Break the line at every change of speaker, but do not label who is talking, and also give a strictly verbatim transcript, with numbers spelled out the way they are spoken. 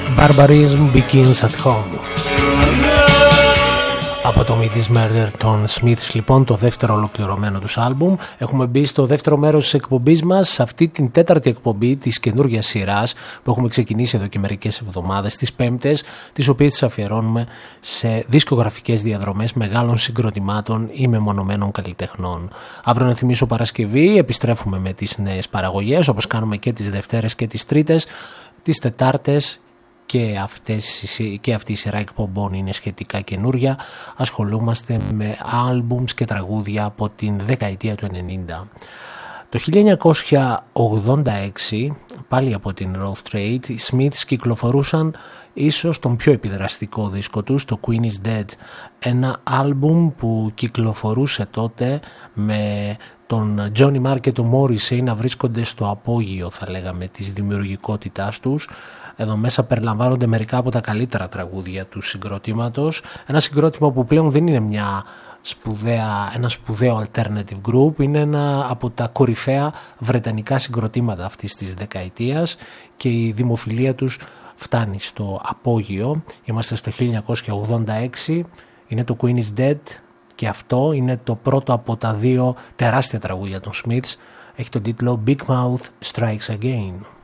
Barbarism begins at home. Από το Midis Murder των Smiths, λοιπόν, το δεύτερο ολοκληρωμένο τους άλμπουμ. Έχουμε μπει στο δεύτερο μέρος της εκπομπής μας, σε αυτή την τέταρτη εκπομπή της καινούργιας σειράς που έχουμε ξεκινήσει εδώ και μερικές εβδομάδες, τις Πέμπτες, τις οποίες τις αφιερώνουμε σε δισκογραφικές διαδρομές μεγάλων συγκροτημάτων ή μεμονωμένων καλλιτεχνών. Αύριο, να θυμίσω, Παρασκευή, επιστρέφουμε με τις νέες παραγωγές, όπως κάνουμε και τις Δευτέρες και τις Τρίτες. Τις Τετάρτες και, αυτές, και αυτή η σειρά εκπομπών είναι σχετικά καινούρια. Ασχολούμαστε με άλμπουμς και τραγούδια από την δεκαετία του ενενήντα. Το χίλια εννιακόσια ογδόντα έξι, πάλι από την Rough Trade, οι Smiths κυκλοφορούσαν ίσως τον πιο επιδραστικό δίσκο τους, το Queen is Dead. Ένα άλμπουμ που κυκλοφορούσε τότε με τον Johnny Marr και τον Morrissey να βρίσκονται στο απόγειο, θα λέγαμε, της δημιουργικότητάς τους. Εδώ μέσα περιλαμβάνονται μερικά από τα καλύτερα τραγούδια του συγκροτήματος. Ένα συγκρότημα που πλέον δεν είναι μια σπουδαία, ένα σπουδαίο alternative group, είναι ένα από τα κορυφαία βρετανικά συγκροτήματα αυτής της δεκαετίας και η δημοφιλία τους φτάνει στο απόγειο. Είμαστε στο χίλια εννιακόσια ογδόντα έξι, είναι το Queen is Dead και αυτό είναι το πρώτο από τα δύο τεράστια τραγούδια των Smiths. Έχει τον τίτλο Big Mouth Strikes Again.